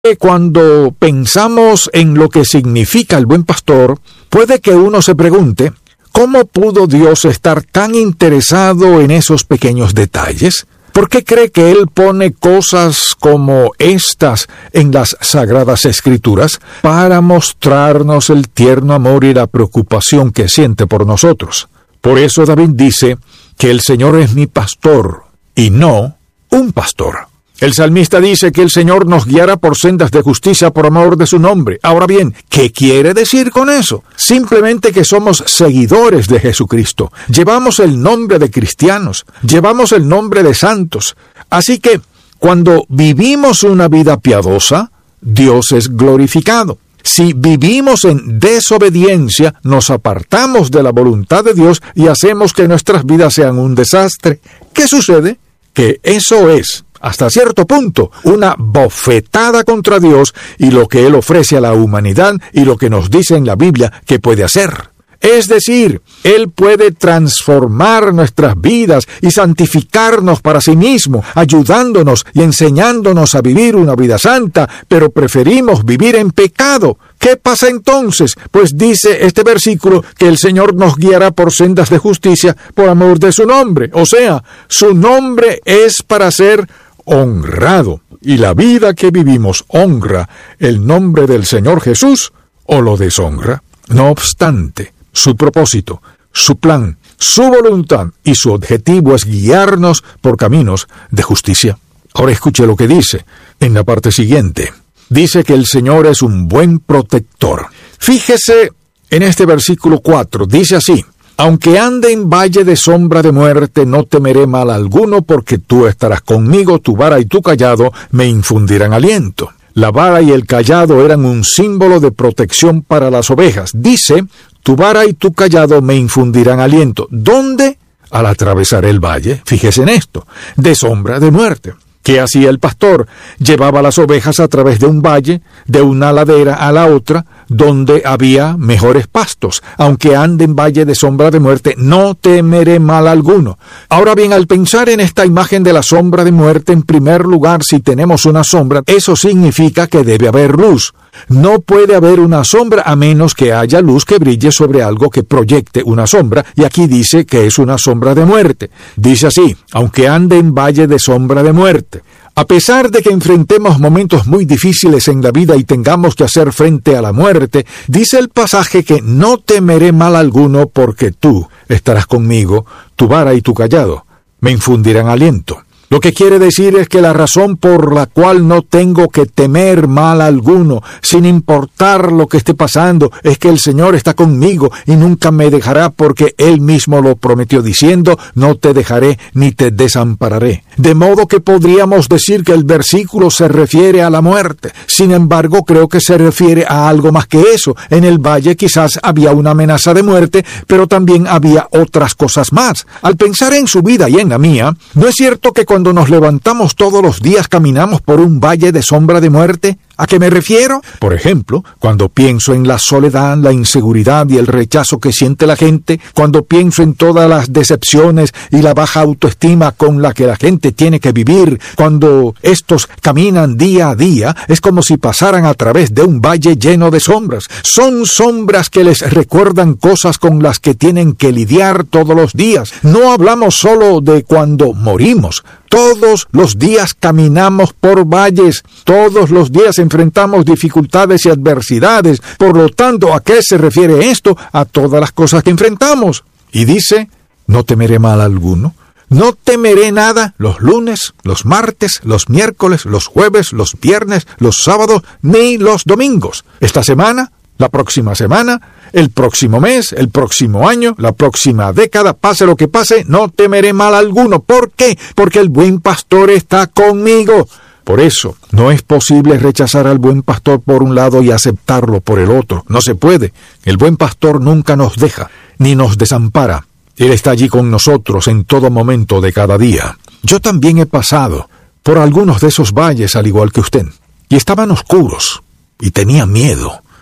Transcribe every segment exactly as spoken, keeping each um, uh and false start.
Cuando pensamos en lo que significa el buen pastor, puede que uno se pregunte, ¿cómo pudo Dios estar tan interesado en esos pequeños detalles? ¿Por qué cree que Él pone cosas como estas en las Sagradas Escrituras para mostrarnos el tierno amor y la preocupación que siente por nosotros? Por eso David dice que el Señor es mi pastor y no un pastor. El salmista dice que el Señor nos guiará por sendas de justicia por amor de su nombre. Ahora bien, ¿qué quiere decir con eso? Simplemente que somos seguidores de Jesucristo. Llevamos el nombre de cristianos, llevamos el nombre de santos. Así que, cuando vivimos una vida piadosa, Dios es glorificado. Si vivimos en desobediencia, nos apartamos de la voluntad de Dios y hacemos que nuestras vidas sean un desastre. ¿Qué sucede? Que eso es, hasta cierto punto, una bofetada contra Dios y lo que Él ofrece a la humanidad y lo que nos dice en la Biblia que puede hacer. Es decir, Él puede transformar nuestras vidas y santificarnos para sí mismo, ayudándonos y enseñándonos a vivir una vida santa, pero preferimos vivir en pecado. ¿Qué pasa entonces? Pues dice este versículo que el Señor nos guiará por sendas de justicia por amor de su nombre. O sea, su nombre es para ser honrado, y la vida que vivimos honra el nombre del Señor Jesús o lo deshonra. No obstante, su propósito, su plan, su voluntad y su objetivo es guiarnos por caminos de justicia. Ahora escuche lo que dice en la parte siguiente. Dice que el Señor es un buen protector. Fíjese en este versículo cuatro, dice así: aunque ande en valle de sombra de muerte, no temeré mal alguno, porque tú estarás conmigo, tu vara y tu cayado me infundirán aliento. La vara y el cayado eran un símbolo de protección para las ovejas. Dice, tu vara y tu cayado me infundirán aliento. ¿Dónde? Al atravesar el valle, fíjese en esto, de sombra de muerte. ¿Qué hacía el pastor? Llevaba las ovejas a través de un valle, de una ladera a la otra, donde había mejores pastos. Aunque ande en valle de sombra de muerte, no temeré mal alguno. Ahora bien, al pensar en esta imagen de la sombra de muerte, en primer lugar, si tenemos una sombra, eso significa que debe haber luz. No puede haber una sombra a menos que haya luz que brille sobre algo que proyecte una sombra, y aquí dice que es una sombra de muerte. Dice así, aunque ande en valle de sombra de muerte. A pesar de que enfrentemos momentos muy difíciles en la vida y tengamos que hacer frente a la muerte, dice el pasaje que no temeré mal alguno porque tú estarás conmigo, tu vara y tu cayado me infundirán aliento. Lo que quiere decir es que la razón por la cual no tengo que temer mal alguno, sin importar lo que esté pasando, es que el Señor está conmigo y nunca me dejará, porque Él mismo lo prometió diciendo, no te dejaré ni te desampararé. De modo que podríamos decir que el versículo se refiere a la muerte. Sin embargo, creo que se refiere a algo más que eso. En el valle quizás había una amenaza de muerte, pero también había otras cosas más. Al pensar en su vida y en la mía, ¿no es cierto que cuando Cuando nos levantamos todos los días caminamos por un valle de sombra de muerte? ¿A qué me refiero? Por ejemplo, cuando pienso en la soledad, la inseguridad y el rechazo que siente la gente, cuando pienso en todas las decepciones y la baja autoestima con la que la gente tiene que vivir, cuando estos caminan día a día, es como si pasaran a través de un valle lleno de sombras. Son sombras que les recuerdan cosas con las que tienen que lidiar todos los días. No hablamos solo de cuando morimos. Todos los días caminamos por valles, todos los días enfrentamos dificultades y adversidades. Por lo tanto, ¿a qué se refiere esto? A todas las cosas que enfrentamos. Y dice, no temeré mal alguno. No temeré nada los lunes, los martes, los miércoles, los jueves, los viernes, los sábados, ni los domingos. Esta semana, la próxima semana, el próximo mes, el próximo año, la próxima década, pase lo que pase, no temeré mal alguno. ¿Por qué? Porque el buen pastor está conmigo. Por eso, no es posible rechazar al buen pastor por un lado y aceptarlo por el otro. No se puede. El buen pastor nunca nos deja, ni nos desampara. Él está allí con nosotros en todo momento de cada día. Yo también he pasado por algunos de esos valles al igual que usted, y estaban oscuros, y tenía miedo.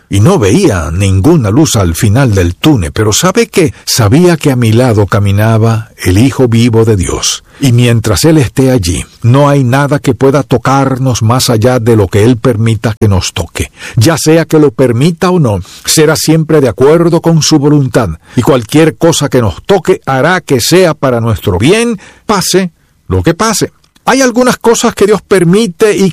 y no veía ninguna luz al final del túnel, pero ¿sabe qué? Sabía que a mi lado caminaba el Hijo vivo de Dios, y mientras Él esté allí, no hay nada que pueda tocarnos más allá de lo que Él permita que nos toque. Ya sea que lo permita o no, será siempre de acuerdo con su voluntad, y cualquier cosa que nos toque hará que sea para nuestro bien, pase lo que pase. Hay algunas cosas que Dios permite y